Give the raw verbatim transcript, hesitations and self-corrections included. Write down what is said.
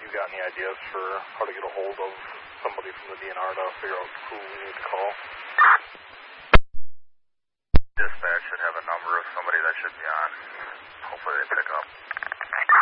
you got any ideas for how to get a hold of somebody from the D N R to figure out who we need to call. Dispatch should have a number of somebody that should be on. Hopefully they pick up.